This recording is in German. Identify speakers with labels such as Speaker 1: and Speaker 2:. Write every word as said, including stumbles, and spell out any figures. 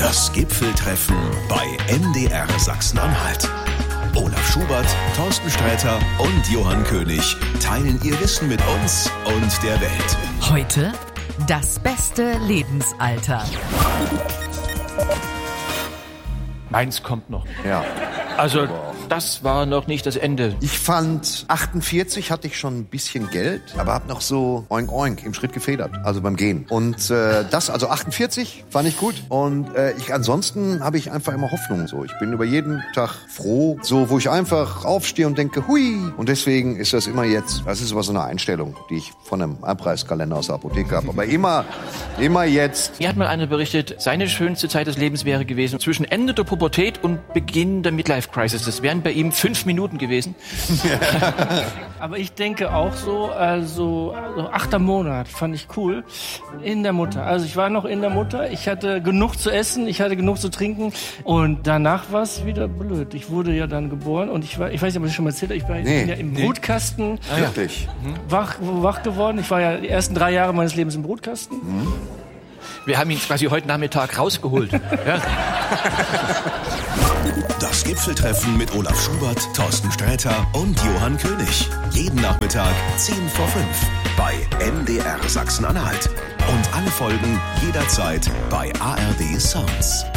Speaker 1: Das Gipfeltreffen bei M D R Sachsen-Anhalt. Olaf Schubert, Thorsten Sträter und Johann König teilen ihr Wissen mit uns und der Welt.
Speaker 2: Heute das beste Lebensalter.
Speaker 3: Meins kommt noch.
Speaker 4: Ja.
Speaker 3: Also, das war noch nicht das Ende.
Speaker 4: Ich fand, achtundvierzig hatte ich schon ein bisschen Geld, aber hab noch so oink oink im Schritt gefedert, also beim Gehen. Und äh, das, also achtundvierzig, fand ich gut. Und äh, ich ansonsten habe ich einfach immer Hoffnung so. Ich bin über jeden Tag froh, so wo ich einfach aufstehe und denke, hui. Und deswegen ist das immer jetzt, das ist aber so eine Einstellung, die ich von einem Abreißkalender aus der Apotheke habe. Aber immer, immer jetzt.
Speaker 3: Mir hat mal einer berichtet, seine schönste Zeit des Lebens wäre gewesen zwischen Ende der Pubertät und Beginn der Midlife-Crisis. Das wären bei ihm fünf Minuten gewesen.
Speaker 5: Aber ich denke auch so, also, also achter Monat fand ich cool, in der Mutter. Also ich war noch in der Mutter, ich hatte genug zu essen, ich hatte genug zu trinken und danach war es wieder blöd. Ich wurde ja dann geboren und ich war, ich weiß nicht, ob ich das schon mal erzählt habe, ich war
Speaker 4: Nee.
Speaker 5: ja im Brutkasten
Speaker 4: Ah, wirklich.
Speaker 5: wach, wach geworden. Ich war ja die ersten drei Jahre meines Lebens im Brutkasten.
Speaker 4: Mhm.
Speaker 3: Wir haben ihn quasi heute Nachmittag rausgeholt. Ja.
Speaker 1: Das Gipfeltreffen mit Olaf Schubert, Thorsten Sträter und Johann König. Jeden Nachmittag zehn vor fünf bei M D R Sachsen-Anhalt. Und alle Folgen jederzeit bei A R D Sounds.